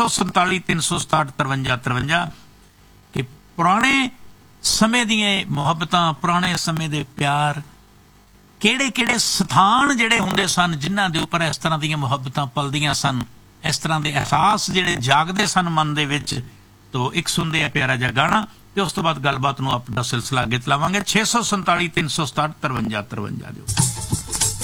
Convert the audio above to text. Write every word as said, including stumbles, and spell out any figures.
सौ संताली तीन सौ सताहठ तरवंजा तरवंजा कि पुराने समय दियां मुहब्बतां, पुराने समय दे प्यार, किहड़े किहड़े स्थान जिहड़े हुंदे सन जिन्हां दे उपर इस तरह दियां मुहब्बतां पलदियां सन, इस तरह के एहसास जिहड़े जागदे सन मन दे विच। तो एक सुनदे आ प्यारा जिहा गाना ते उस तो बाद गलबात नूं अपना सिलसिला अगे चलावांगे। छे सौ संताली तीन सौ सताहठ तरवंजा तरवंजा दे